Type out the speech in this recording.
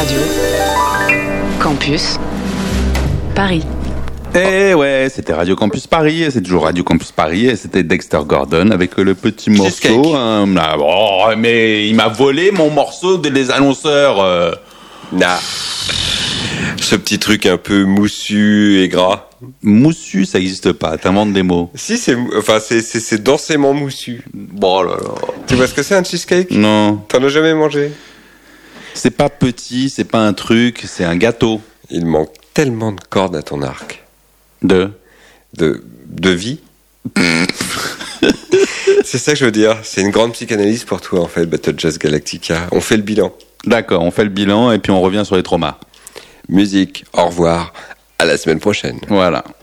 Radio Campus Paris. Et ouais, c'était Radio Campus Paris, et c'est toujours Radio Campus Paris, et c'était Dexter Gordon avec le petit morceau. Mais il m'a volé mon morceau des annonceurs. Ce petit truc un peu moussu et gras. Moussu, ça n'existe pas, t'inventes des mots. Si, c'est densément moussu. Bon là là. Tu vois ce que c'est un cheesecake ? Non. T'en as jamais mangé ? C'est pas petit, c'est pas un truc, c'est un gâteau. Il manque tellement de cordes à ton arc. De vie. C'est ça que je veux dire. C'est une grande psychanalyse pour toi, en fait, Battle Jazz Galactica. On fait le bilan. D'accord, on fait le bilan et puis on revient sur les traumas. Musique, au revoir. À la semaine prochaine. Voilà.